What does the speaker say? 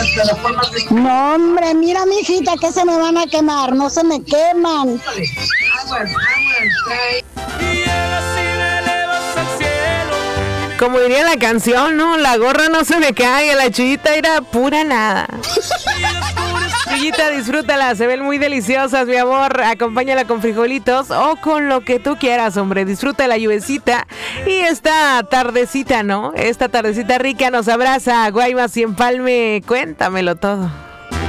No, hombre, mira, mijita, que se me van a quemar, no se me queman. Como diría la canción, ¿no? La gorra no se me cae, la chuyita era pura nada. Chuyita, disfrútala, se ven muy deliciosas, mi amor. Acompáñala con frijolitos o con lo que tú quieras, hombre. Disfruta la lluvecita y esta tardecita, ¿no? Esta tardecita rica nos abraza. Guaymas y Empalme, cuéntamelo todo.